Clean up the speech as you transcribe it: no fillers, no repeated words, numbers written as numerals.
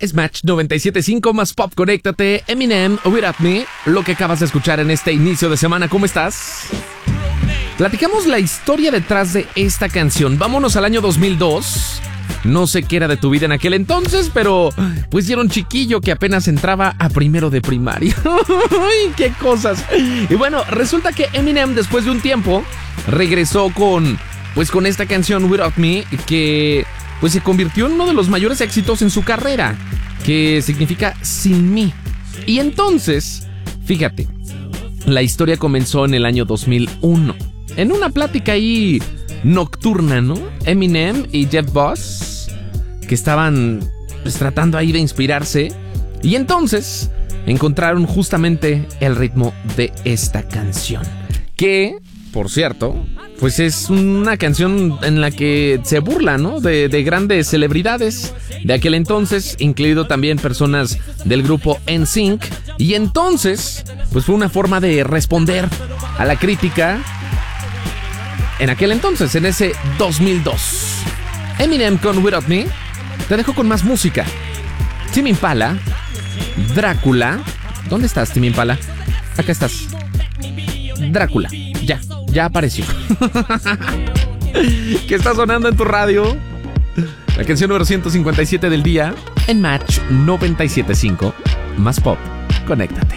Es Match 97.5 más Pop. Conéctate. Eminem, Without Me. Lo que acabas de escuchar en este inicio de semana. ¿Cómo estás? Platicamos la historia detrás de esta canción. Vámonos al año 2002. No sé qué era de tu vida en aquel entonces, pero pues era un chiquillo que apenas entraba a primero de primaria. ¡Ay, qué cosas! Y bueno, resulta que Eminem, después de un tiempo, regresó con esta canción Without Me, que pues se convirtió en uno de los mayores éxitos en su carrera, que significa Sin Mí. Y entonces, fíjate, la historia comenzó en el año 2001, en una plática ahí nocturna, ¿no? Eminem y Jeff Buss, que estaban pues tratando ahí de inspirarse, y entonces encontraron justamente el ritmo de esta canción, que, por cierto, pues es una canción en la que se burla, ¿no? De grandes celebridades de aquel entonces, incluido también personas del grupo NSYNC. Y entonces, pues fue una forma de responder a la crítica en aquel entonces, en ese 2002. Eminem con Without Me. Te dejo con más música. Tame Impala, Drácula. ¿Dónde estás, Tame Impala? Acá estás. Drácula. Ya apareció. ¿Qué está sonando en tu radio? La canción número 157 del día en Match 97.5 más Pop. Conéctate.